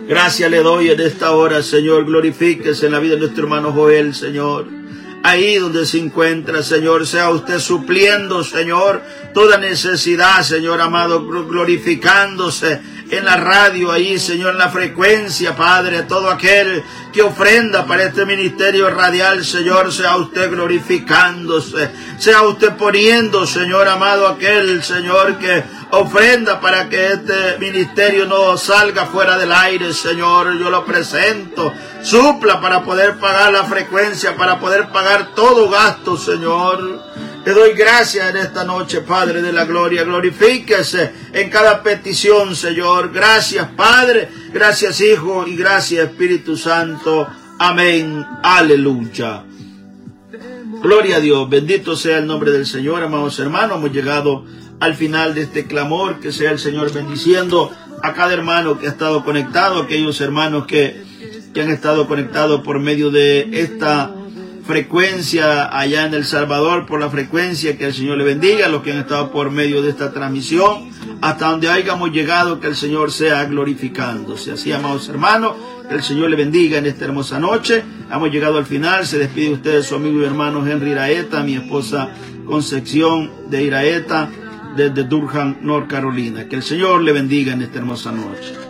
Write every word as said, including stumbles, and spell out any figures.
Gracias le doy en esta hora, Señor. Glorifíquese en la vida de nuestro hermano Joel, Señor. Ahí donde se encuentra, Señor, sea usted supliendo, Señor, toda necesidad, Señor amado, glorificándose en la radio ahí, Señor, en la frecuencia, Padre, todo aquel que ofrenda para este ministerio radial, Señor, sea usted glorificándose, sea usted poniendo, Señor amado, aquel, Señor, que ofrenda para que este ministerio no salga fuera del aire, Señor, yo lo presento, supla para poder pagar la frecuencia, para poder pagar todo gasto, Señor. Te doy gracias en esta noche, Padre de la gloria. Glorifíquese en cada petición, Señor. Gracias, Padre. Gracias, Hijo. Y gracias, Espíritu Santo. Amén. Aleluya. Gloria a Dios. Bendito sea el nombre del Señor, amados hermanos. Hemos llegado al final de este clamor. Que sea el Señor bendiciendo a cada hermano que ha estado conectado. Aquellos hermanos que, que han estado conectados por medio de esta frecuencia allá en El Salvador, por la frecuencia, que el Señor le bendiga, a los que han estado por medio de esta transmisión, hasta donde hayamos llegado, que el Señor sea glorificándose. Así, amados hermanos, que el Señor le bendiga en esta hermosa noche. Hemos llegado al final. Se despide usted de su amigo y hermano Henry Iraeta, mi esposa Concepción de Iraeta, desde Durham, North Carolina. Que el Señor le bendiga en esta hermosa noche.